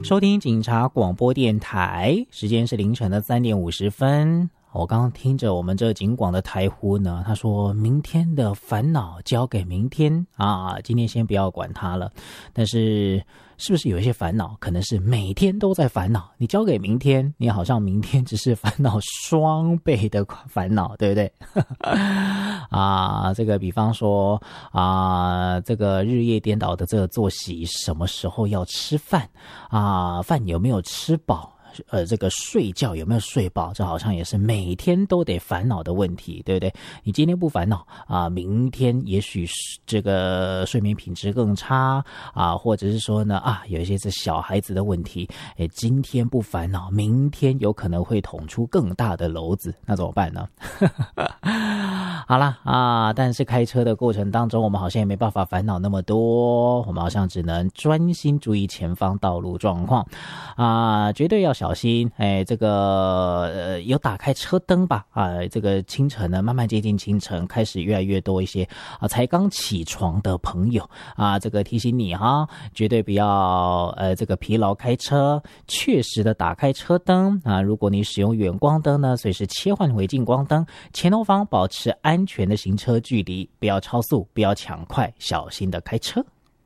收听警察广播电台，时间是凌晨的3点50分。我刚刚听着我们这警广的台呼呢，他说明天的烦恼交给明天啊，今天先不要管它了。但是是不是有一些烦恼可能是每天都在烦恼，你交给明天，你好像明天只是烦恼双倍的烦恼，对不对？啊，这个比方说啊，这个日夜颠倒的这个作息，什么时候要吃饭啊？饭有没有吃饱？这个睡觉有没有睡饱，这好像也是每天都得烦恼的问题，对不对？你今天不烦恼啊，明天也许这个睡眠品质更差啊，或者是说呢啊，有一些是小孩子的问题，今天不烦恼，明天有可能会捅出更大的篓子，那怎么办呢？好啦啊，但是开车的过程当中，我们好像也没办法烦恼那么多，我们好像只能专心注意前方道路状况啊，绝对要小心。这个有打开车灯吧啊，这个清晨呢，慢慢接近清晨，开始越来越多一些啊，才刚起床的朋友啊，这个提醒你哈，绝对不要这个疲劳开车，确实的打开车灯啊，如果你使用远光灯呢，随时切换回近光灯，前后方保持安全的行车距离，不要超速，不要抢快，小心的开车。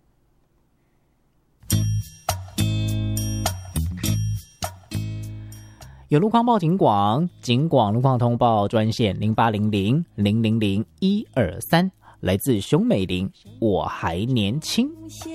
有路况报警广，警广路况通报专线0800000123，来自熊美玲，我还年轻。